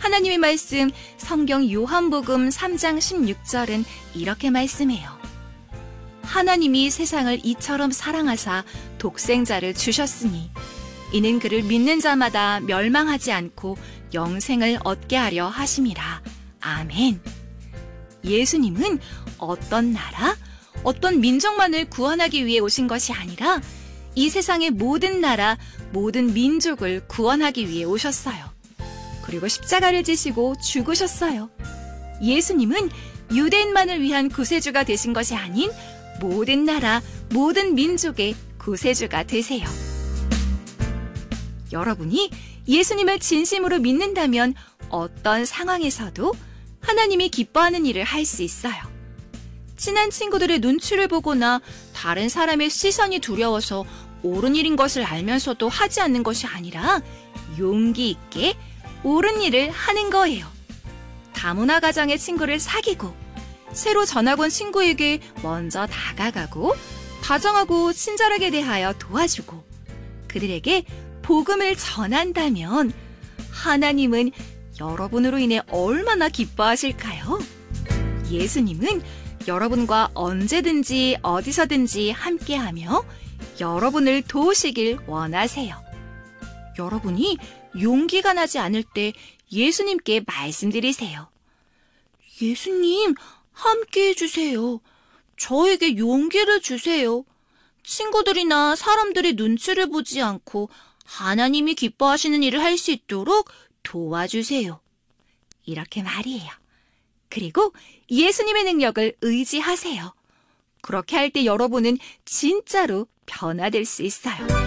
하나님의 말씀 성경 요한복음 3장 16절은 이렇게 말씀해요. 하나님이 세상을 이처럼 사랑하사 독생자를 주셨으니 이는 그를 믿는 자마다 멸망하지 않고 영생을 얻게 하려 하심이라. 아멘. 예수님은 어떤 나라, 어떤 민족만을 구원하기 위해 오신 것이 아니라 이 세상의 모든 나라, 모든 민족을 구원하기 위해 오셨어요. 그리고 십자가를 지시고 죽으셨어요. 예수님은 유대인만을 위한 구세주가 되신 것이 아닌 모든 나라, 모든 민족의 구세주가 되세요. 여러분이 예수님을 진심으로 믿는다면 어떤 상황에서도 하나님이 기뻐하는 일을 할 수 있어요. 친한 친구들의 눈치를 보거나 다른 사람의 시선이 두려워서 옳은 일인 것을 알면서도 하지 않는 것이 아니라 용기 있게 옳은 일을 하는 거예요. 다문화 가정의 친구를 사귀고 새로 전학 온 친구에게 먼저 다가가고 다정하고 친절하게 대하여 도와주고 그들에게 복음을 전한다면 하나님은 여러분으로 인해 얼마나 기뻐하실까요? 예수님은 여러분과 언제든지 어디서든지 함께하며 여러분을 도우시길 원하세요. 여러분이 용기가 나지 않을 때 예수님께 말씀드리세요. 예수님, 함께 해주세요. 저에게 용기를 주세요. 친구들이나 사람들의 눈치를 보지 않고 하나님이 기뻐하시는 일을 할 수 있도록 도와주세요. 이렇게 말이에요. 그리고 예수님의 능력을 의지하세요. 그렇게 할 때 여러분은 진짜로 변화될 수 있어요.